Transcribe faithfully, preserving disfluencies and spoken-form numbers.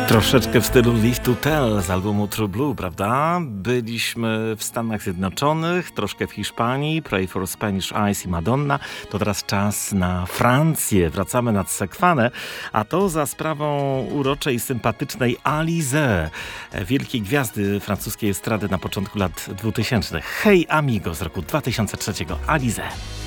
Troszeczkę w stylu Live to Tell z albumu True Blue, prawda? Byliśmy w Stanach Zjednoczonych, troszkę w Hiszpanii, Pray for Spanish Eyes i Madonna. To teraz czas na Francję. Wracamy nad Sekwanę, a to za sprawą uroczej i sympatycznej Alizée, wielkiej gwiazdy francuskiej estrady na początku lat dwutysięcznych. Hey Amigo z roku dwa tysiące trzeciego. Alizée.